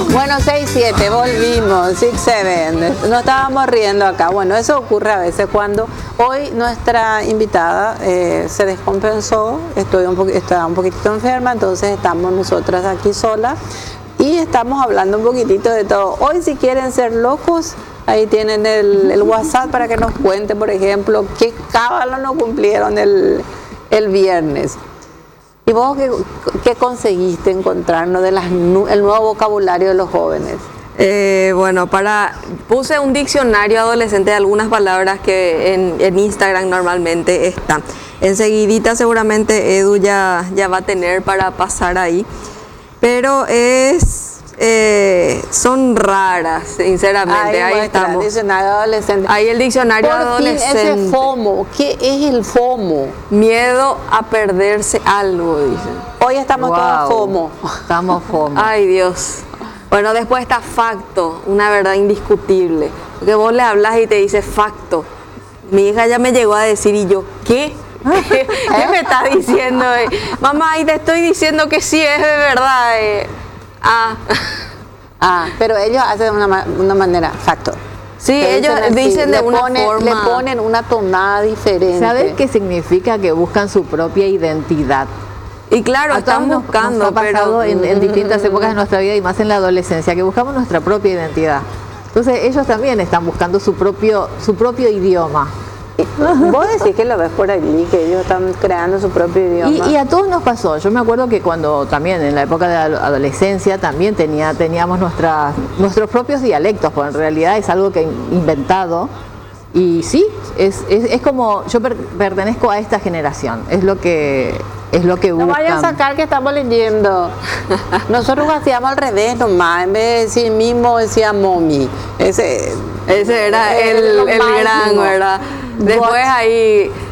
Bueno, 6-7, volvimos, 6-7. Nos estábamos riendo acá. Bueno, eso ocurre a veces cuando hoy nuestra invitada se descompensó, estaba un poquitito enferma, entonces estamos nosotras aquí solas y estamos hablando un poquitito de todo. Hoy, si quieren ser locos, ahí tienen el WhatsApp para que nos cuente, por ejemplo, qué cábala no cumplieron el viernes. ¿Y vos qué conseguiste encontrarnos del nuevo vocabulario de los jóvenes? Bueno, puse un diccionario adolescente de algunas palabras que en Instagram normalmente están. Enseguidita seguramente Edu ya va a tener para pasar ahí. Pero son raras, sinceramente. Ahí estamos. Diccionario adolescente. Ahí el diccionario adolescente. Ese FOMO, ¿qué es el FOMO? Miedo a perderse algo, dicen. Hoy estamos todos FOMO. Estamos FOMO. Ay, Dios. Bueno, después está facto, una verdad indiscutible. Porque vos le hablas y te dice facto. Mi hija ya me llegó a decir, y yo, ¿qué? ¿Qué me estás diciendo? Mamá, y te estoy diciendo que sí, es de verdad. Pero ellos hacen de una manera facto. Sí, ellos dicen de una forma. Le ponen una tonada diferente. ¿Sabes qué significa? Que buscan su propia identidad. Y claro, están buscando, nos ha pasado pero en distintas épocas de nuestra vida y más en la adolescencia, que buscamos nuestra propia identidad. Entonces ellos también están buscando su propio idioma. Vos decís que lo ves por allí, que ellos están creando su propio idioma. Y a todos nos pasó. Yo me acuerdo que cuando también en la época de la adolescencia también teníamos nuestros propios dialectos, porque en realidad es algo que he inventado. Y sí, es como yo pertenezco a esta generación, es lo que buscan. No vayan a sacar que estamos leyendo. Nosotros hacíamos al revés nomás, en vez de decir mismo decía mommy. Ese era el gran, ¿verdad? Después ahí